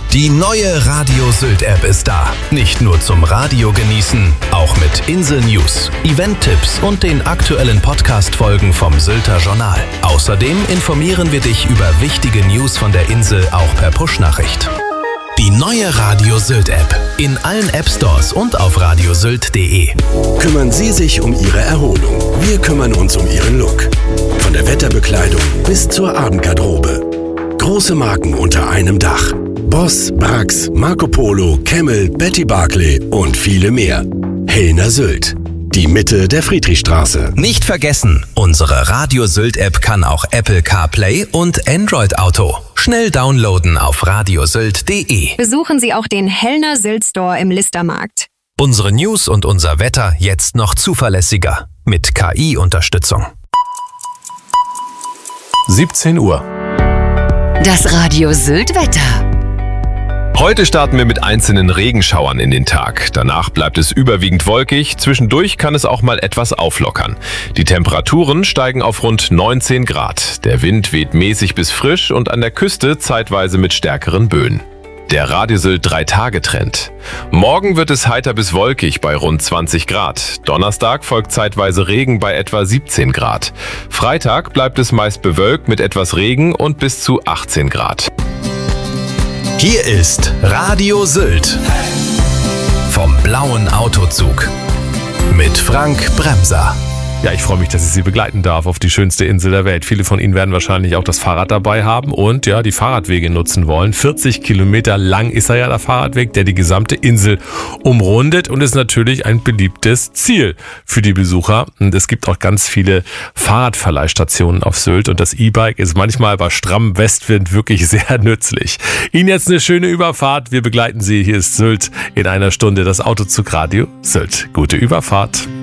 Die neue Radio Sylt App ist da. Nicht nur zum Radio genießen, auch mit Insel-News, Event-Tipps und den aktuellen Podcast-Folgen vom Sylter Journal. Außerdem informieren wir dich über wichtige News von der Insel auch per Push-Nachricht. Die neue Radio Sylt App. In allen App-Stores und auf radiosylt.de. Kümmern Sie sich um Ihre Erholung. Wir kümmern uns um Ihren Look. Von der Wetterbekleidung bis zur Abendgarderobe. Große Marken unter einem Dach. Boss, Brax, Marco Polo, Camel, Betty Barclay und viele mehr. Hellner Sylt. Die Mitte der Friedrichstraße. Nicht vergessen, unsere Radio Sylt App kann auch Apple CarPlay und Android Auto. Schnell downloaden auf radiosylt.de. Besuchen Sie auch den Hellner Sylt Store im Listermarkt. Unsere News und unser Wetter jetzt noch zuverlässiger. Mit KI-Unterstützung. 17 Uhr. Das Radio Sylt Wetter. Heute starten wir mit einzelnen Regenschauern in den Tag. Danach bleibt es überwiegend wolkig. Zwischendurch kann es auch mal etwas auflockern. Die Temperaturen steigen auf rund 19 Grad. Der Wind weht mäßig bis frisch und an der Küste zeitweise mit stärkeren Böen. Der Radio Sylt 3-Tage-Trend. Morgen wird es heiter bis wolkig bei rund 20 Grad. Donnerstag folgt zeitweise Regen bei etwa 17 Grad. Freitag bleibt es meist bewölkt mit etwas Regen und bis zu 18 Grad. Hier ist Radio Sylt vom blauen Autozug mit Frank Bremser. Ja, ich freue mich, dass ich Sie begleiten darf auf die schönste Insel der Welt. Viele von Ihnen werden wahrscheinlich auch das Fahrrad dabei haben und ja, die Fahrradwege nutzen wollen. 40 Kilometer lang ist der Fahrradweg, der die gesamte Insel umrundet und ist natürlich ein beliebtes Ziel für die Besucher. Und es gibt auch ganz viele Fahrradverleihstationen auf Sylt und das E-Bike ist manchmal bei strammem Westwind wirklich sehr nützlich. Ihnen jetzt eine schöne Überfahrt. Wir begleiten Sie. Hier ist Sylt in einer Stunde, das Autozug Radio Sylt. Gute Überfahrt.